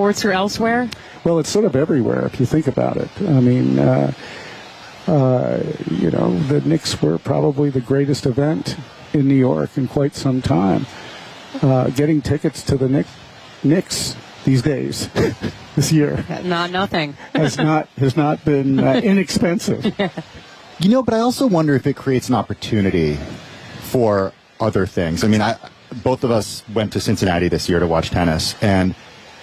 sports or elsewhere? Well, it's sort of everywhere if you think about it. I mean, the Knicks were probably the greatest event in New York in quite some time. Getting tickets to the Knicks these days, this year, nothing has not been inexpensive. But I also wonder if it creates an opportunity for other things. I mean, both of us went to Cincinnati this year to watch tennis, and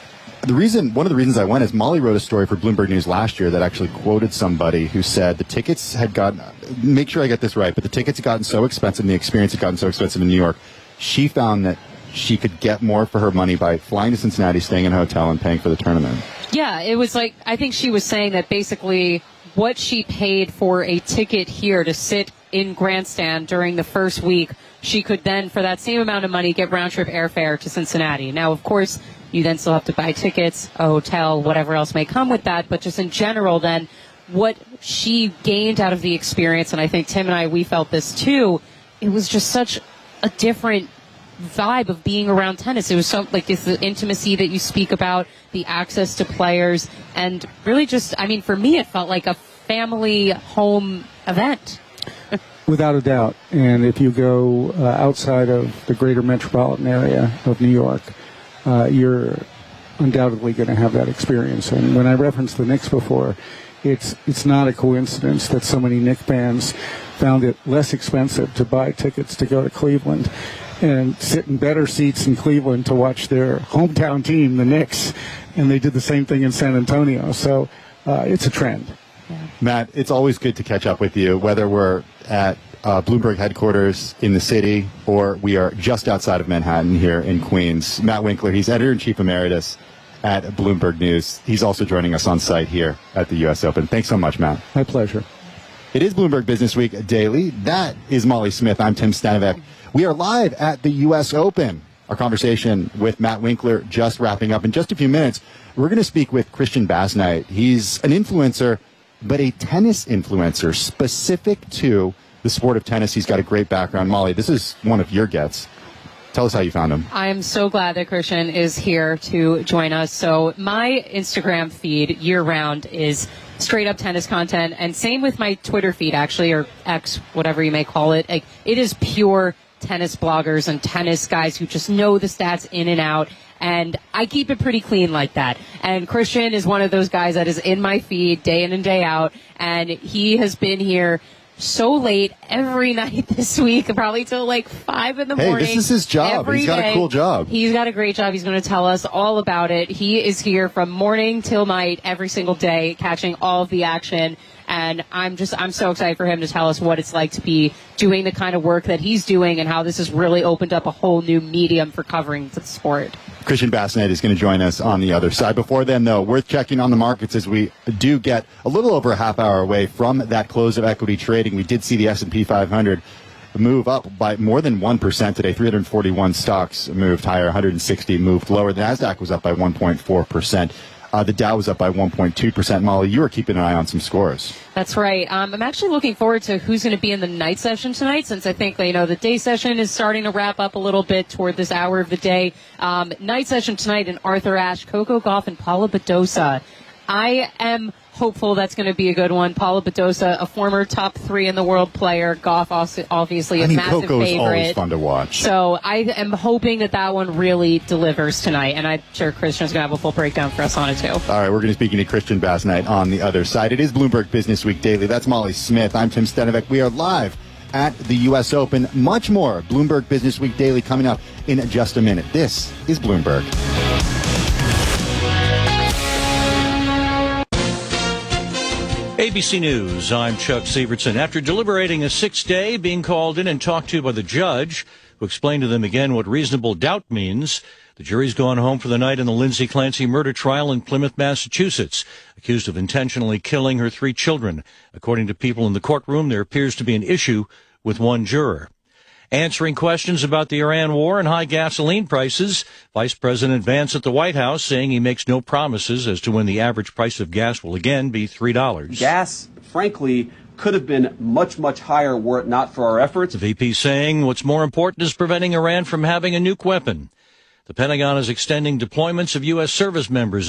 one of the reasons I went is Molly wrote a story for Bloomberg News last year that actually quoted somebody who said the tickets had gotten, make sure I get this right, but the tickets had gotten so expensive and the experience had gotten so expensive in New York, she found that she could get more for her money by flying to Cincinnati, staying in a hotel, and paying for the tournament. Yeah, it was like, I think she was saying that basically what she paid for a ticket here to sit in Grandstand during the first week, she could then, for that same amount of money, get round-trip airfare to Cincinnati. Now, of course, you then still have to buy tickets, a hotel, whatever else may come with that, but just in general, then, what she gained out of the experience, and I think Tim and I, we felt this too, it was just such a different vibe of being around tennis. It was so, like, it's the intimacy that you speak about, the access to players, and really just, I mean, for me, it felt like a family home event. Without a doubt. And if you go outside of the greater metropolitan area of New York, you're undoubtedly going to have that experience. And when I referenced the Knicks before, it's not a coincidence that so many Knicks fans found it less expensive to buy tickets to go to Cleveland and sit in better seats in Cleveland to watch their hometown team, the Knicks, and they did the same thing in San Antonio. So it's a trend. Yeah. Matt, it's always good to catch up with you, whether we're at Bloomberg headquarters in the city or we are just outside of Manhattan here in Queens. Matt Winkler, he's editor-in-chief emeritus at Bloomberg News. He's also joining us on site here at the U.S. Open. Thanks so much, Matt. My pleasure. It is Bloomberg Business Week Daily. That is Molly Smith. I'm Tim Stanovec. We are live at the U.S. Open. Our conversation with Matt Winkler just wrapping up. In just a few minutes, we're going to speak with Christian Basnight. He's an influencer, but a tennis influencer specific to the sport of tennis. He's got a great background. Molly, this is one of your gets. Tell us how you found him. I am so glad that Christian is here to join us. So my Instagram feed year-round is straight-up tennis content, and same with my Twitter feed, actually, or X, whatever you may call it. Like, it is pure tennis bloggers and tennis guys who just know the stats in and out, and I keep it pretty clean like that. And Christian is one of those guys that is in my feed day in and day out, and he has been here so late every night this week, probably till like 5 in the morning. Hey, this is his job. He's got a cool job. He's got a great job. He's going to tell us all about it. He is here from morning till night every single day, catching all of the action. And I'm so excited for him to tell us what it's like to be doing the kind of work that he's doing and how this has really opened up a whole new medium for covering the sport. Christian Basnight is going to join us on the other side. Before then, though, worth checking on the markets as we do get a little over a half hour away from that close of equity trading. We did see the S&P 500 move up by more than 1% today. 341 stocks moved higher, 160 moved lower. The NASDAQ was up by 1.4%. The Dow was up by 1.2%. Molly, you were keeping an eye on some scores. That's right. I'm actually looking forward to who's going to be in the night session tonight, since I think, the day session is starting to wrap up a little bit toward this hour of the day. Night session tonight in Arthur Ashe, Coco Gauff, and Paula Badosa. I am hopeful that's going to be a good one. Paula Badosa, a former top 3 in the world player. Gauff, also, obviously, a massive Coco's favorite. Always fun to watch. So I am hoping that one really delivers tonight, and I'm sure Christian's going to have a full breakdown for us on it, too. All right, we're going to be speaking to Christian Basnight on the other side. It is Bloomberg Business Week Daily. That's Molly Smith. I'm Tim Stanovec. We are live at the U.S. Open. Much more Bloomberg Business Week Daily coming up in just a minute. This is Bloomberg. ABC News, I'm Chuck Sievertson. After deliberating a 6th day, being called in and talked to by the judge, who explained to them again what reasonable doubt means, the jury's gone home for the night in the Lindsay Clancy murder trial in Plymouth, Massachusetts, accused of intentionally killing her 3 children. According to people in the courtroom, there appears to be an issue with one juror. Answering questions about the Iran war and high gasoline prices, Vice President Vance at the White House saying he makes no promises as to when the average price of gas will again be $3. Gas, frankly, could have been much, much higher were it not for our efforts. The VP saying what's more important is preventing Iran from having a nuke weapon. The Pentagon is extending deployments of U.S. service members